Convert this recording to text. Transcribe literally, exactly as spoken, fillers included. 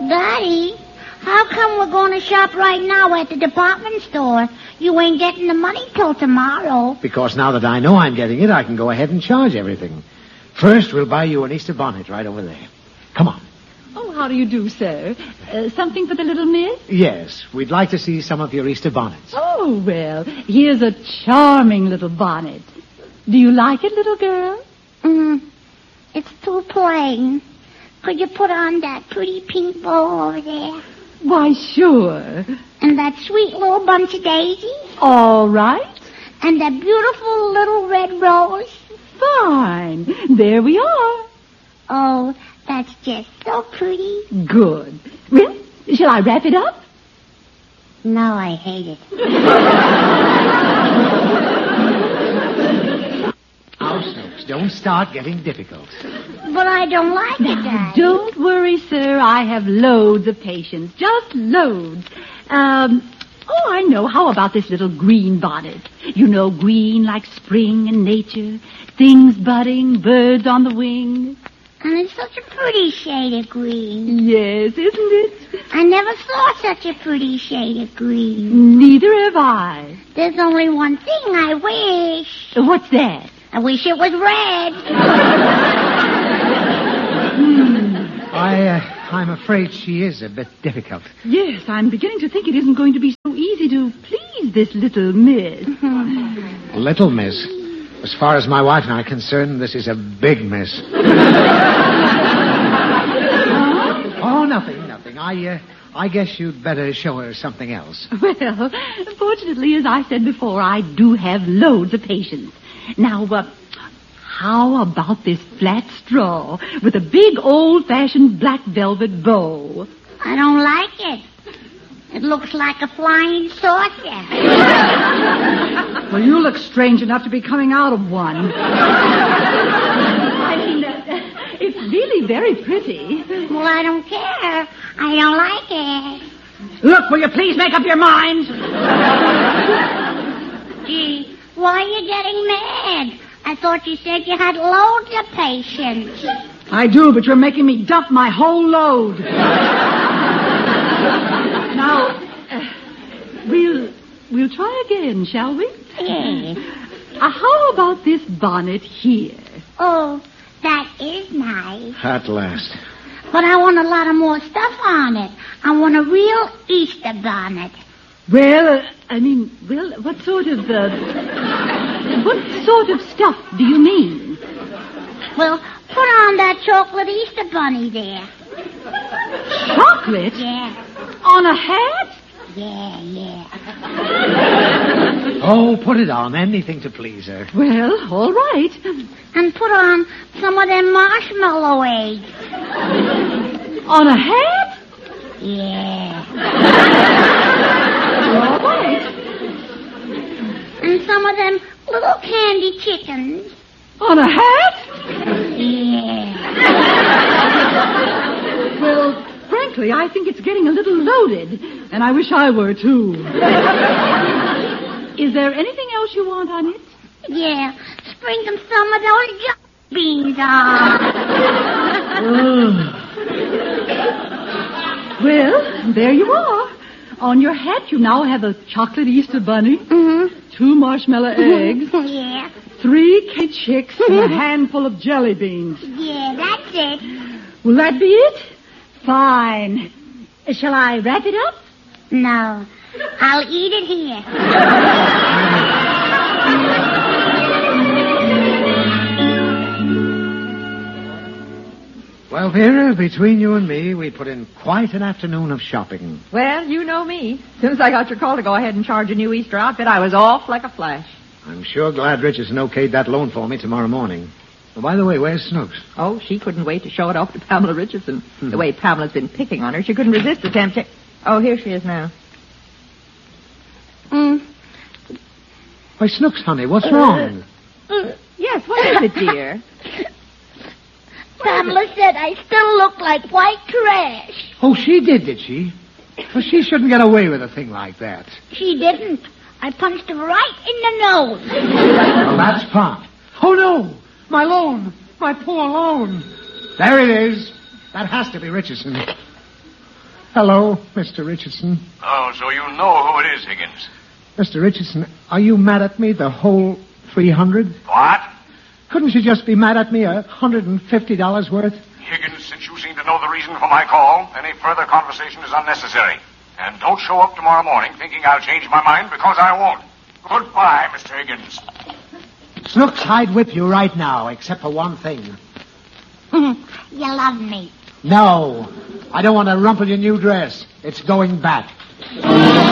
Daddy, how come we're going to shop right now at the department store? You ain't getting the money till tomorrow. Because now that I know I'm getting it, I can go ahead and charge everything. First, we'll buy you an Easter bonnet right over there. Come on. Oh, how do you do, sir? Uh, something for the little miss? Yes, we'd like to see some of your Easter bonnets. Oh, well, here's a charming little bonnet. Do you like it, little girl? Mm, it's too plain. Could you put on that pretty pink bow over there? Why, sure. And that sweet little bunch of daisies? All right. And that beautiful little red rose? Fine. There we are. Oh, that's just so pretty. Good. Well, shall I wrap it up? No, I hate it. Now, Snooks, don't start getting difficult. But I don't like it, Dad. Don't worry, sir. I have loads of patience. Just loads. Um, oh, I know. How about this little green bonnet? You know, green like spring and nature. Things budding, birds on the wing. And it's such a pretty shade of green. Yes, isn't it? I never saw such a pretty shade of green. Neither have I. There's only one thing I wish. What's that? I wish it was red. hmm. I, uh, I'm afraid she is a bit difficult. Yes, I'm beginning to think it isn't going to be so easy to please this little miss. Little miss? As far as my wife and I are concerned, this is a big miss. Oh, nothing, nothing. I, uh, I guess you'd better show her something else. Well, fortunately, as I said before, I do have loads of patience. Now, uh, how about this flat straw with a big old-fashioned black velvet bow? I don't like it. It looks like a flying saucer. Well, you look strange enough to be coming out of one. I mean, uh, it's really very pretty. Well, I don't care. I don't like it. Look, will you please make up your mind? Gee, why are you getting mad? I thought you said you had loads of patience. I do, but you're making me dump my whole load. Now, uh, we'll we'll try again, shall we? Yeah. Uh, how about this bonnet here? Oh, that is nice. At last. But I want a lot of more stuff on it. I want a real Easter bonnet. Well, uh, I mean, well, what sort of, uh, what sort of stuff do you mean? Well, put on that chocolate Easter bunny there. Chocolate? Yeah. On a hat? Yeah, yeah. Oh, put it on. Anything to please her. Well, all right. And put on some of them marshmallow eggs. On a hat? Yeah. All right. And some of them little candy chickens. On a hat? Yeah. Well, frankly, I think it's getting a little loaded, and I wish I were, too. Is there anything else you want on it? Yeah. Sprinkle some of those jelly beans on. Well, there you are. On your hat, you now have a chocolate Easter bunny, Mm-hmm. two marshmallow eggs, Yeah. three kid chicks, and a handful of jelly beans. Yeah, that's it. Will that be it? Fine. Shall I wrap it up? No. I'll eat it here. Well, Vera, between you and me, we put in quite an afternoon of shopping. Well, you know me. As soon as I got your call to go ahead and charge a new Easter outfit, I was off like a flash. I'm sure glad Richardson okayed that loan for me tomorrow morning. Oh, by the way, where's Snooks? Oh, she couldn't wait to show it off to Pamela Richardson. Hmm. The way Pamela's been picking on her, she couldn't resist the temptation. Oh, here she is now. Mm. Why, Snooks, honey, what's wrong? Uh, Yes, what is it, dear? Pamela said I still look like white trash. Oh, she did, did she? Well, she shouldn't get away with a thing like that. She didn't. I punched her right in the nose. Well, that's fine. Oh, no. My loan. My poor loan. There it is. That has to be Richardson. Hello, Mister Richardson. Oh, so you know who it is, Higgins. Mister Richardson, are you mad at me the whole three hundred? What? Couldn't you just be mad at me a one hundred fifty dollars worth? Higgins, since you seem to know the reason for my call, any further conversation is unnecessary. And don't show up tomorrow morning thinking I'll change my mind, because I won't. Goodbye, Mister Higgins. Snooks, I'd whip you right now, except for one thing. You love me. No, I don't want to rumple your new dress. It's going back.